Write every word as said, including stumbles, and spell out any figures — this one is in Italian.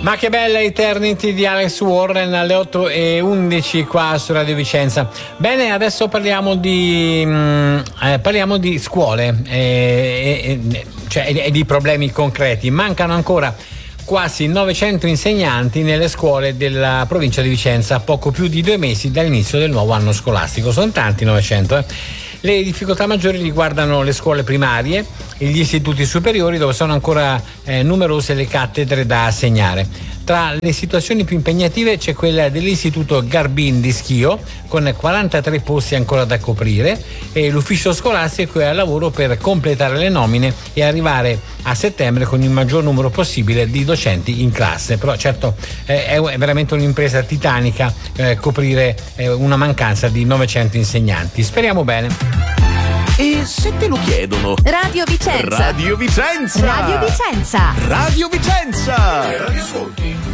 Ma che bella Eternity di Alex Warren alle otto e undici qua su Radio Vicenza. Bene, adesso parliamo di mh, eh, parliamo di scuole eh, eh, cioè, e, e di problemi concreti. Mancano ancora quasi novecento insegnanti nelle scuole della provincia di Vicenza a poco più di due mesi dall'inizio del nuovo anno scolastico. Sono tanti, novecento. Eh. Le difficoltà maggiori riguardano le scuole primarie e gli istituti superiori, dove sono ancora eh, numerose le cattedre da assegnare. Tra le situazioni più impegnative c'è quella dell'istituto Garbin di Schio, con quarantatré posti ancora da coprire, e l'ufficio scolastico è al lavoro per completare le nomine e arrivare a settembre con il maggior numero possibile di docenti in classe. Però certo eh, è veramente un'impresa titanica eh, coprire eh, una mancanza di novecento insegnanti. Speriamo bene. E se te lo chiedono? Radio Vicenza. Radio Vicenza. Radio Vicenza. Radio Vicenza. Radio Ascolto.